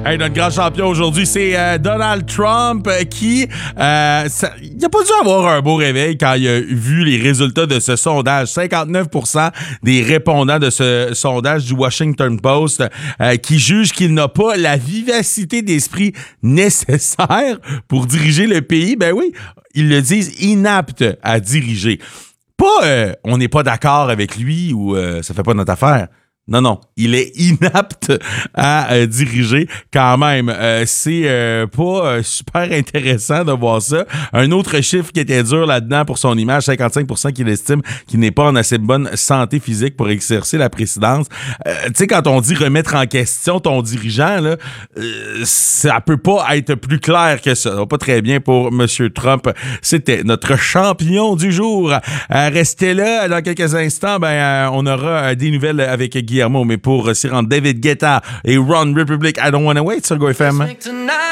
Hey, notre grand champion aujourd'hui, c'est Donald Trump qui... il n'a pas dû avoir un beau réveil quand il a vu les résultats de ce sondage. 59% des répondants de ce sondage du Washington Post qui jugent qu'il n'a pas la vivacité d'esprit nécessaire pour diriger le pays. Ben oui, ils le disent inapte à diriger. Pas on n'est pas d'accord avec lui ou ça fait pas notre affaire. Non, il est inapte à diriger quand même. C'est pas super intéressant de voir ça. Un autre chiffre qui était dur là-dedans pour son image, 55% qu'il estime qu'il n'est pas en assez bonne santé physique pour exercer la présidence. Tu sais, quand on dit remettre en question ton dirigeant, là, ça peut pas être plus clair que ça. Ça va pas très bien pour M. Trump. C'était notre champion du jour. Restez là. Dans quelques instants, on aura des nouvelles avec Guillermo, mais pour s'y rendre, David Guetta et Run Republic, I Don't Wanna Wait sur GoFM.